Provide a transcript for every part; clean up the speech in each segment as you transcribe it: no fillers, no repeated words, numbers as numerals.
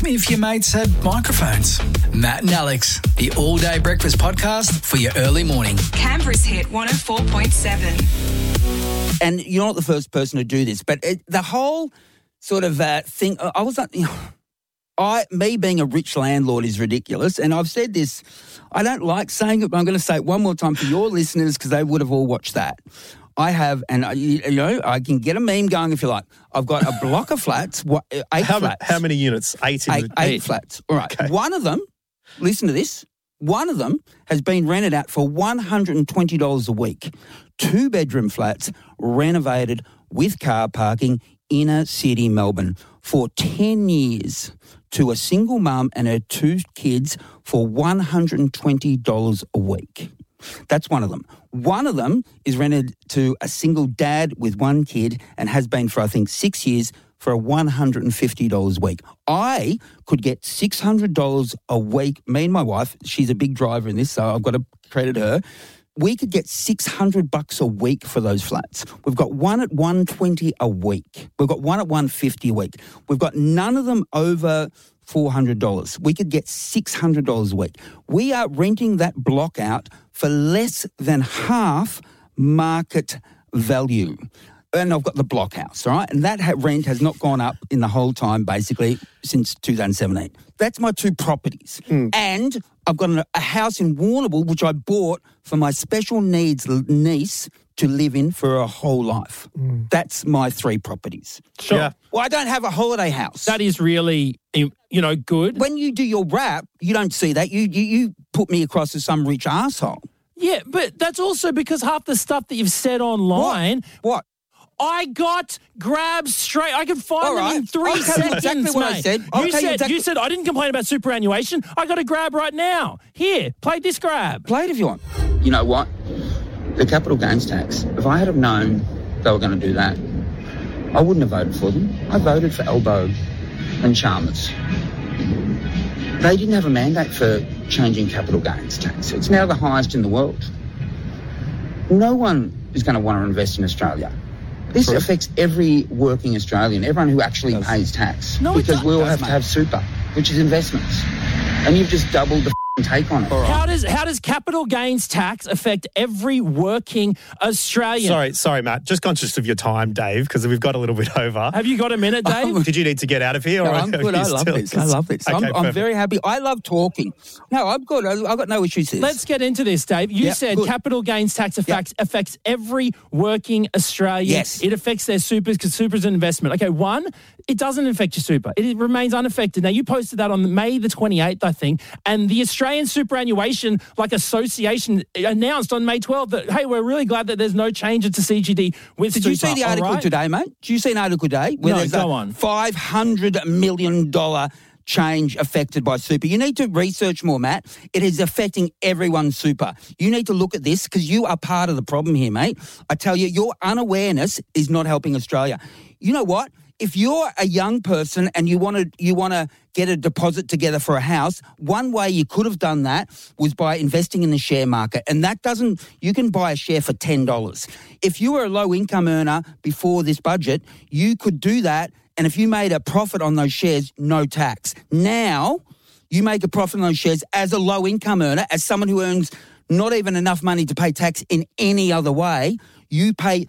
if your mates had microphones. Matt and Alex, the all-day breakfast podcast for your early morning. Canberra's hit 104.7. And you're not the first person to do this, but the whole sort of thing, I was like, me being a rich landlord is ridiculous. And I've said this, I don't like saying it, but I'm going to say it one more time for your listeners because they would have all watched that. I have, and I can get a meme going if you like. I've got a block of flats, eight flats. How many units? Eight flats. All right. Okay. One of them, listen to this, one of them has been rented out for $120 a week. 2-bedroom flats renovated with car parking, inner city Melbourne, for 10 years to a single mum and her 2 kids for $120 a week. That's one of them. One of them is rented to a single dad with 1 kid and has been for, I think, 6 years for $150 a week. I could get $600 a week. Me and my wife, she's a big driver in this, so I've got to credit her. We could get $600 a week for those flats. We've got one at $120 a week. We've got one at $150 a week. We've got none of them over $400. We could get $600 a week. We are renting that block out for less than half market value. And I've got the block house, all right? And that rent has not gone up in the whole time, basically, since 2017. That's my 2 properties. And I've got a house in Warrnambool, which I bought for my special needs niece to live in for her whole life. That's my 3 properties. Sure. Yeah. Well, I don't have a holiday house. That is really, good. When you do your rap, you don't see that. You put me across as some rich arsehole. Yeah, but that's also because half the stuff that you've said online... What? I got grabs straight. I could find them in 3 seconds, exactly what I said. You said I didn't complain about superannuation. I got a grab right now. Here, play this grab. Play it if you want. You know what? The capital gains tax, if I had have known they were going to do that, I wouldn't have voted for them. I voted for Albo and Chalmers. They didn't have a mandate for changing capital gains tax. It's now the highest in the world. No one is going to want to invest in Australia. This affects every working Australian, everyone who actually pays tax. Because we all have to have super, which is investments. And you've just doubled the take on it. Right. How does capital gains tax affect every working Australian? Sorry, Matt. Just conscious of your time, Dave, because we've got a little bit over. Have you got a minute, Dave? Did you need to get out of here? No, I'm good. I love this. Okay, I'm very happy. I love talking. No, I'm good. I've got no issues here. Let's get into this, Dave. You said capital gains tax affects every working Australian. Yes. It affects their supers because super's an investment. Okay, 1, it doesn't affect your super. It remains unaffected. Now, you posted that on May the 28th, I think, and the Australian Superannuation Association announced on May 12th that, hey, we're really glad that there's no changes to CGD with Did super. you see the article today, mate? Did you see an article today? Where there's go on. $500 million change affected by super. You need to research more, Matt. It is affecting everyone's super. You need to look at this because you are part of the problem here, mate. I tell you, your unawareness is not helping Australia. You know what? If you're a young person and you want to get a deposit together for a house, one way you could have done that was by investing in the share market. And you can buy a share for $10. If you were a low income earner before this budget, you could do that. And if you made a profit on those shares, no tax. Now you make a profit on those shares as a low income earner, as someone who earns not even enough money to pay tax in any other way, you pay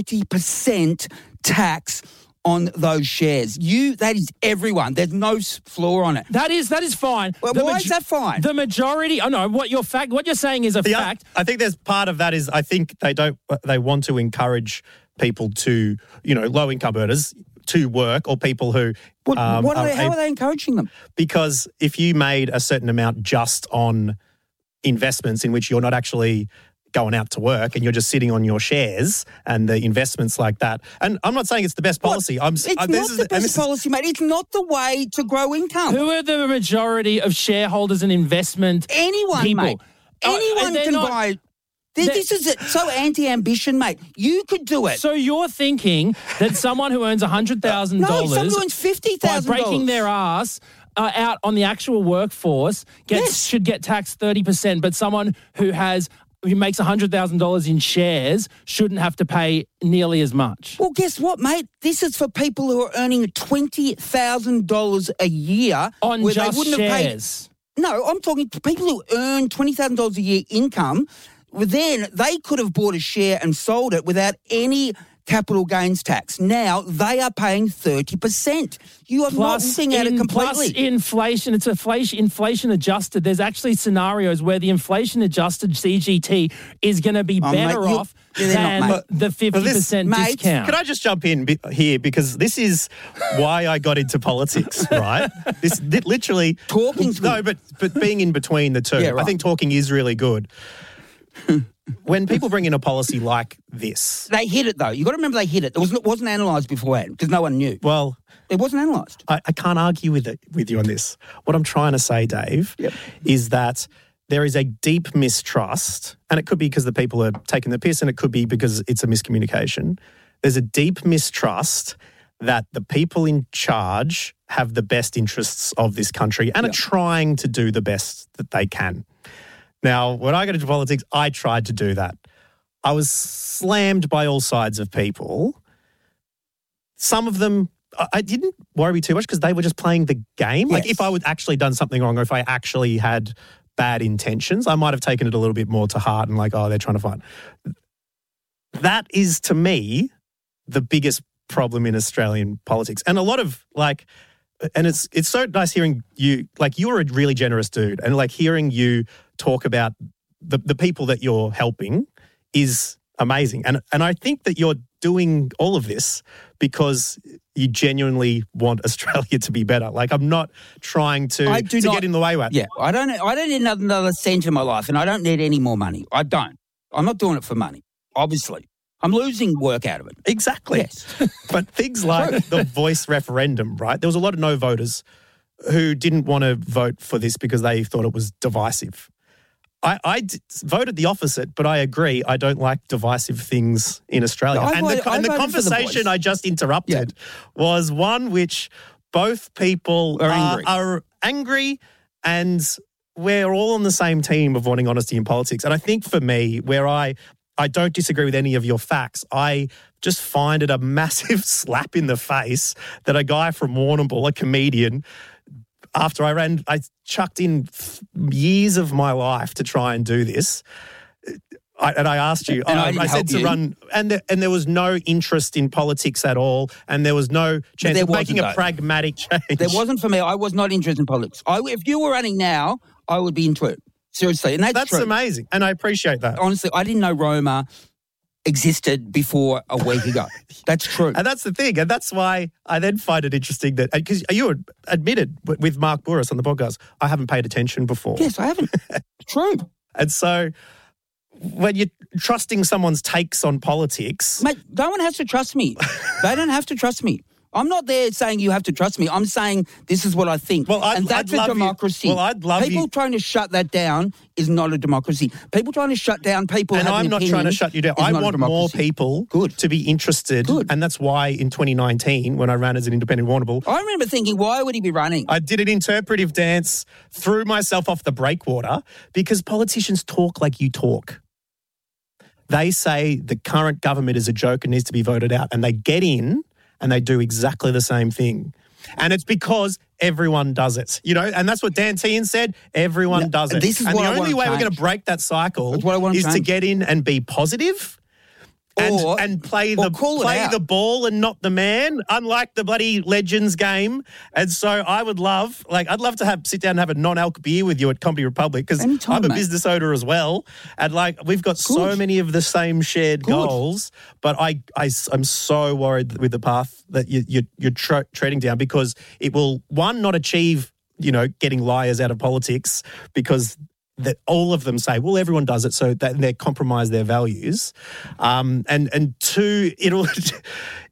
30% tax on those shares. That is everyone. There's no flaw on it. That is fine. Well, why is that fine? The majority, what you're saying is a fact. I think there's part of that is I think they want to encourage people to, low income earners to work or people who how are they encouraging them? Because if you made a certain amount just on investments in which you're not actually going out to work and you're just sitting on your shares and the investments like that. And I'm not saying it's the best policy. It's not the best policy, mate. It's not the way to grow income. Who are the majority of shareholders and investment Anyone, people? Mate. Anyone can buy... This is so anti-ambition, mate. You could do it. So you're thinking that someone who earns $100,000... No, someone who earns $50,000... by breaking their ass out on the actual workforce should get taxed 30%, but someone who has who makes $100,000 in shares shouldn't have to pay nearly as much. Well, guess what, mate? This is for people who are earning $20,000 a year. On where just they wouldn't shares. Have paid. No, I'm talking to people who earn $20,000 a year income. Well, then they could have bought a share and sold it without any capital gains tax. Now they are paying 30%. You are not looking at it completely. Plus inflation, it's inflation adjusted. There's actually scenarios where the inflation adjusted CGT is going to be better off than the 50% discount. Can I just jump in here, because this is why I got into politics, right? This literally talking's good. No, but being in between the two. Yeah, right. I think talking is really good. When people bring in a policy like this... They hit it, though. You've got to remember they hit it. It wasn't analysed beforehand because no one knew. Well... It wasn't analysed. I can't argue with you on this. What I'm trying to say, Dave, is that there is a deep mistrust, and it could be because the people are taking the piss, and it could be because it's a miscommunication. There's a deep mistrust that the people in charge have the best interests of this country and are trying to do the best that they can. Now, when I got into politics, I tried to do that. I was slammed by all sides of people. Some of them, I didn't worry too much because they were just playing the game. Yes. Like if I would actually done something wrong, or if I actually had bad intentions, I might have taken it a little bit more to heart and like, oh, they're trying to fight. That is, to me, the biggest problem in Australian politics. And a lot of and it's so nice hearing you, you're a really generous dude, and hearing you talk about the people that you're helping is amazing. And I think that you're doing all of this because you genuinely want Australia to be better. I'm not trying to get in the way with it. Yeah, I don't need another cent in my life, and I don't need any more money. I don't. I'm not doing it for money, obviously. I'm losing work out of it. Exactly. Yes. But things like the voice referendum, right? There was a lot of no voters who didn't want to vote for this because they thought it was divisive. I voted the opposite, but I agree. I don't like divisive things in Australia. No, the conversation I just interrupted was one which both people are angry, and we're all on the same team of wanting honesty in politics. And I think for me, where I don't disagree with any of your facts, I just find it a massive slap in the face that a guy from Warrnambool, a comedian, after I chucked in years of my life to try and do this. I asked you, I said to run, and there was no interest in politics at all, and there was no chance of making a pragmatic change. There wasn't for me. I was not interested in politics. If you were running now, I would be into it. Seriously, and that's true. Amazing, and I appreciate that. Honestly, I didn't know Roma existed before a week ago. That's true. And that's the thing. And that's why I then find it interesting that, because you admitted with Mark Bouris on the podcast, I haven't paid attention before. Yes, I haven't. True. And so when you're trusting someone's takes on politics... Mate, no one has to trust me. They don't have to trust me. I'm not there saying you have to trust me. I'm saying this is what I think. Well, and that's a democracy. I'd love people trying to shut that down is not a democracy. People trying to shut down people and I'm not trying to shut you down. I want more people to be interested. Good. And that's why in 2019, when I ran as an independent Warrnambool... I remember thinking, why would he be running? I did an interpretive dance, threw myself off the breakwater, because politicians talk like you talk. They say the current government is a joke and needs to be voted out, and they get in and they do exactly the same thing. And it's because everyone does it, and that's what Dan Tehan said. Everyone does it. This is and what the only way we're going to break that cycle is to get in and be positive. And play the ball and not the man, unlike the bloody Legends game. And so I would love, I'd love to sit down and have a non-alc beer with you at Comedy Republic, because I'm a business owner as well. And we've got so many of the same shared goals, but I'm so worried with the path that you're treading down, because it will, one, not achieve, getting liars out of politics, because that all of them say, well, everyone does it, so that they compromise their values. And two,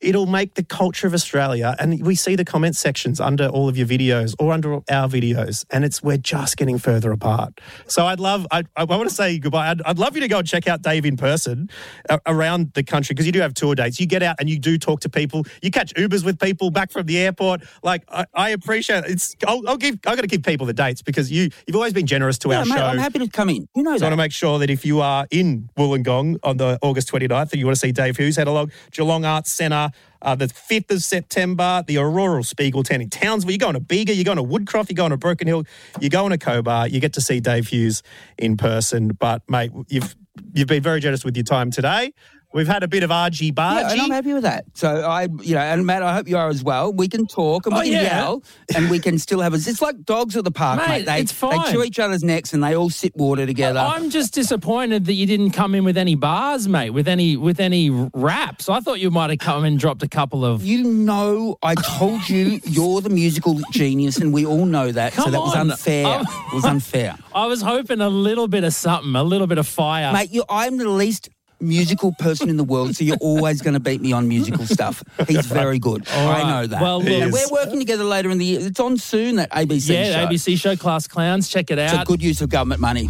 it'll make the culture of Australia, and we see the comment sections under all of your videos or under our videos, and we're just getting further apart. So I want to say goodbye. I'd love you to go and check out Dave in person around the country, because you do have tour dates. You get out and you do talk to people. You catch Ubers with people back from the airport. Like, I appreciate it. I've got to give people the dates, because you've always been generous to our mate, show. I'm happy to come in. You know So that. I want to make sure that if you are in Wollongong on the August 29th and you want to see Dave Hughes, head along Geelong Arts Centre the 5th of September, the Aurora Spiegel Tent in Townsville. You're going to Bega, you're going to Woodcroft, you're going to Broken Hill, you're going to Cobar. You get to see Dave Hughes in person. But, mate, you've been very generous with your time today. We've had a bit of argy-bargy. Yeah, and I'm happy with that. So and Matt, I hope you are as well. We can talk and we can yell, and we can still have it's like dogs at the park, mate. It's fine. They chew each other's necks and they all sip water together. I'm just disappointed that you didn't come in with any bars, mate, with any raps. I thought you might have come and dropped a couple of. You know, I told you you're the musical genius, and we all know that. Come so that was on. unfair. It was unfair. I was hoping a little bit of something, a little bit of fire. Mate, I'm the least musical person in the world, so you're always going to beat me on musical stuff. He's very good. I know that. Well, look, and we're working together later in the year. It's on soon, that ABC show. Yeah, ABC show, Class Clowns. Check it out. It's a good use of government money.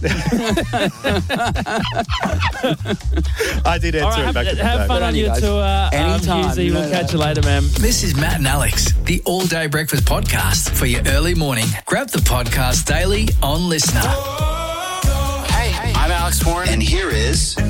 I did answer All right, it back to the have fun on your tour. Anytime. Hughesy, we'll catch you later, man. This is Matt and Alex, the All Day Breakfast podcast for your early morning. Grab the podcast daily on Listener. Hey, I'm Alex Warren. And here is